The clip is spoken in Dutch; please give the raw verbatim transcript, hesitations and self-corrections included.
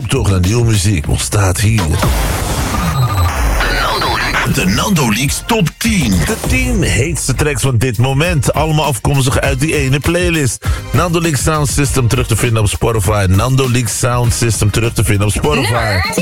zoektocht naar nieuwe muziek ontstaat hier. De Nando Leaks Top tien. De tien heetste tracks van dit moment. Allemaal afkomstig uit die ene playlist. Nando Leaks Sound System terug te vinden op Spotify. Nando Leaks Sound System terug te vinden op Spotify.